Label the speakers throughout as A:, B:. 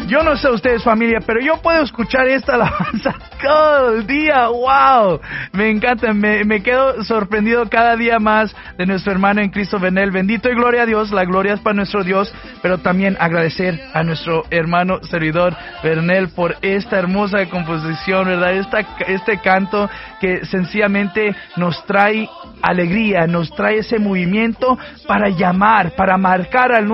A: Yo no sé ustedes, familia, pero yo puedo escuchar esta alabanza todo el día. ¡Wow! Me encanta, me quedo sorprendido cada día más de nuestro hermano en Cristo, Bernel. Bendito y gloria a Dios, la gloria es para nuestro Dios, pero también agradecer a nuestro hermano servidor Bernel por esta hermosa composición, ¿verdad? Este canto que sencillamente nos trae alegría, nos trae ese movimiento para llamar, para marcar al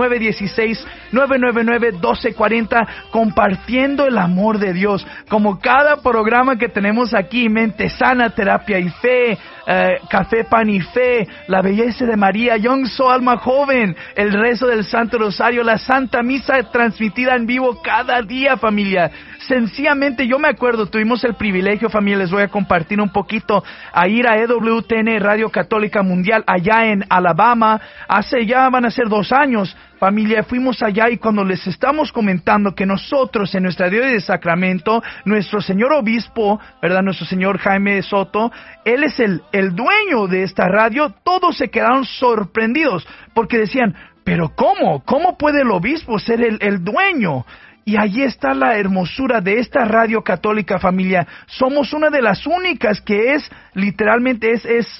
A: 916-999-1240, compartiendo el amor de Dios, como cada programa que tenemos aquí, Mente Sana, Terapia y Fe, Café, Pan y Fe, La Belleza de María, Young Soul, Alma Joven, el rezo del Santo Rosario, la Santa Misa transmitida en vivo cada día, familia. Sencillamente, yo me acuerdo, tuvimos el privilegio, familia, les voy a compartir un poquito, a ir a EWTN, Radio Católica Mundial, allá en Alabama, ya van a ser 2 años, familia, fuimos allá y cuando les estamos comentando que nosotros en nuestra diócesis de Sacramento, nuestro señor obispo, ¿verdad? Nuestro señor Jaime Soto, él es el dueño de esta radio, todos se quedaron sorprendidos, porque decían, ¿pero cómo? ¿Cómo puede el obispo ser el dueño? Y allí está la hermosura de esta radio católica, familia. Somos una de las únicas que literalmente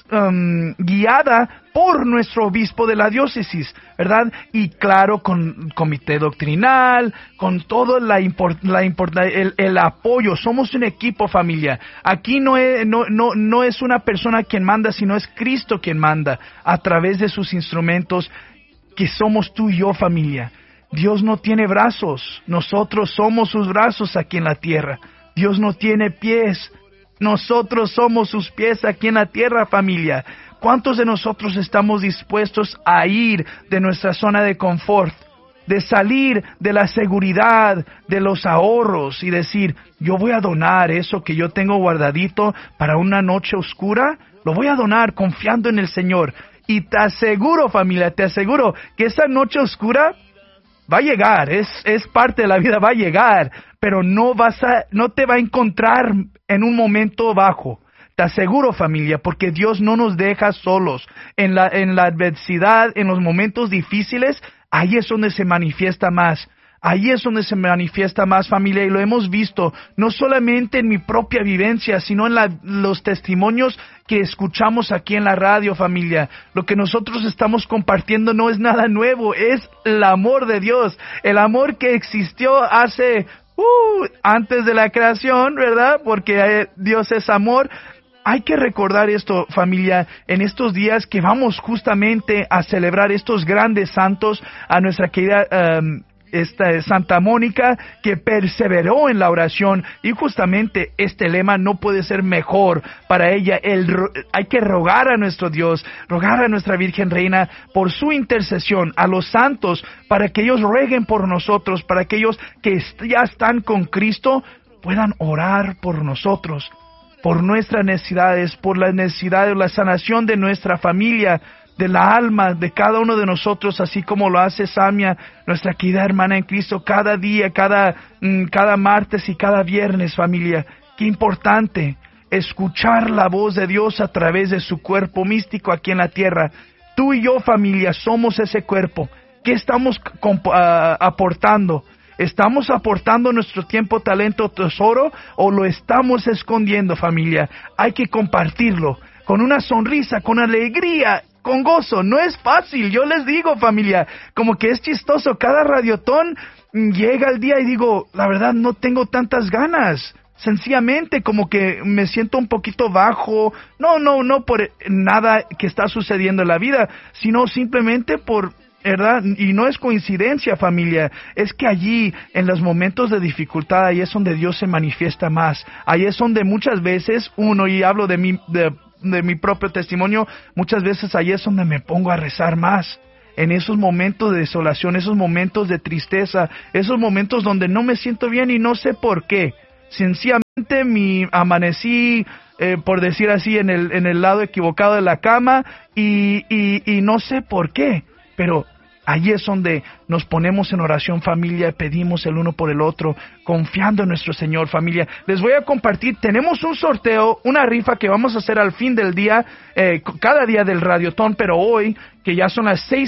A: guiada por nuestro obispo de la diócesis, ¿verdad? Y claro, con comité doctrinal, con todo el apoyo. Somos un equipo, familia. Aquí no es una persona quien manda, sino es Cristo quien manda a través de sus instrumentos, que somos tú y yo, familia. Dios no tiene brazos, nosotros somos sus brazos aquí en la tierra. Dios no tiene pies, nosotros somos sus pies aquí en la tierra, familia. ¿Cuántos de nosotros estamos dispuestos a ir de nuestra zona de confort, de salir de la seguridad, de los ahorros y decir, yo voy a donar eso que yo tengo guardadito para una noche oscura? Lo voy a donar confiando en el Señor. Y te aseguro, familia, te aseguro que esa noche oscura va a llegar, es parte de la vida, va a llegar, pero no te va a encontrar en un momento bajo. Te aseguro, familia, porque Dios no nos deja solos. En la adversidad, en los momentos difíciles, ahí es donde se manifiesta más. Ahí es donde se manifiesta más, familia, y lo hemos visto, no solamente en mi propia vivencia, sino en los testimonios que escuchamos aquí en la radio, familia. Lo que nosotros estamos compartiendo no es nada nuevo, es el amor de Dios, el amor que existió antes de la creación, ¿verdad? Porque Dios es amor. Hay que recordar esto, familia, en estos días que vamos justamente a celebrar estos grandes santos, a nuestra querida Santa Mónica, que perseveró en la oración, y justamente este lema no puede ser mejor para ella. Hay que rogar a nuestro Dios, rogar a nuestra Virgen Reina por su intercesión, a los santos, para que ellos rueguen por nosotros, para que ellos que ya están con Cristo puedan orar por nosotros, por nuestras necesidades, por la necesidad de la sanación de nuestra familia, de la alma de cada uno de nosotros, así como lo hace Samia, nuestra querida hermana en Cristo, cada día, cada martes y cada viernes, familia. Qué importante escuchar la voz de Dios a través de su cuerpo místico aquí en la tierra. Tú y yo, familia, somos ese cuerpo. ¿Qué estamos aportando? ¿Estamos aportando nuestro tiempo, talento, tesoro, o lo estamos escondiendo, familia? Hay que compartirlo con una sonrisa, con alegría, con gozo. No es fácil, yo les digo, familia, como que es chistoso. Cada radiotón llega el día y digo, la verdad no tengo tantas ganas. Sencillamente como que me siento un poquito bajo. No por nada que está sucediendo en la vida, sino simplemente por, ¿verdad? Y no es coincidencia, familia. Es que allí, en los momentos de dificultad, ahí es donde Dios se manifiesta más. Ahí es donde muchas veces y hablo de mi propio testimonio, muchas veces ahí es donde me pongo a rezar más. En esos momentos de desolación, esos momentos de tristeza, esos momentos donde no me siento bien y no sé por qué. Sencillamente amanecí, por decir así, en el lado equivocado de la cama y no sé por qué, pero allí es donde nos ponemos en oración, familia, y pedimos el uno por el otro, confiando en nuestro Señor, familia. Les voy a compartir, tenemos un sorteo, una rifa que vamos a hacer al fin del día, cada día del Radiotón, pero hoy, que ya son las 6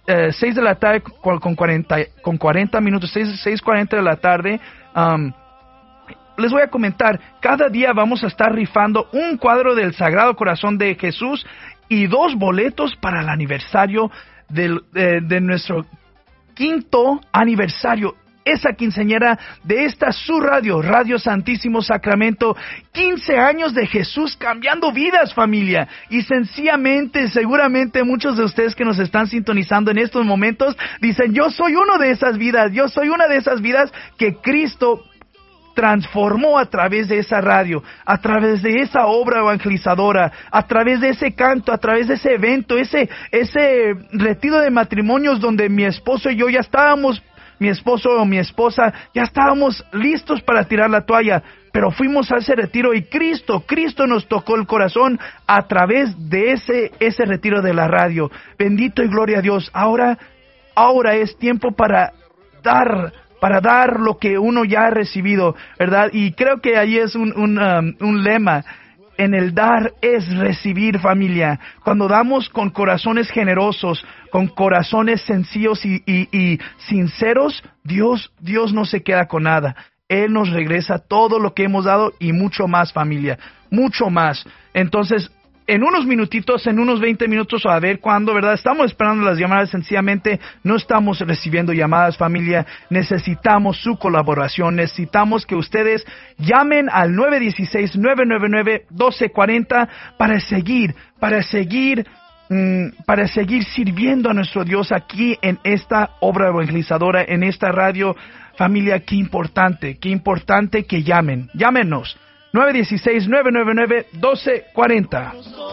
A: 6 de la tarde con 40 minutos, 6:40 de la tarde. Les voy a comentar, cada día vamos a estar rifando un cuadro del Sagrado Corazón de Jesús y 2 boletos para el aniversario de nuestro 5º aniversario. Esa quinceañera de esta su radio, Radio Santísimo Sacramento, 15 años de Jesús cambiando vidas, familia. Y sencillamente, seguramente muchos de ustedes que nos están sintonizando en estos momentos dicen, yo soy uno de esas vidas, yo soy una de esas vidas que Cristo transformó a través de esa radio, a través de esa obra evangelizadora, a través de ese canto, a través de ese evento, ese retiro de matrimonios donde mi esposo y yo ya estábamos, mi esposo o mi esposa, ya estábamos listos para tirar la toalla, pero fuimos a ese retiro y Cristo nos tocó el corazón a través de ese retiro de la radio. Bendito y gloria a Dios. Ahora es tiempo para dar lo que uno ya ha recibido, ¿verdad? Y creo que ahí es un lema. En el dar es recibir, familia. Cuando damos con corazones generosos, con corazones sencillos y sinceros, Dios no se queda con nada. Él nos regresa todo lo que hemos dado y mucho más, familia. Mucho más. Entonces, en unos minutitos, en unos 20 minutos, a ver cuándo, ¿verdad? Estamos esperando las llamadas, sencillamente no estamos recibiendo llamadas, familia. Necesitamos su colaboración, necesitamos que ustedes llamen al 916-999-1240 para seguir sirviendo a nuestro Dios aquí en esta obra evangelizadora, en esta radio. Familia, qué importante que llamen. Llámenos. 916-999-1240.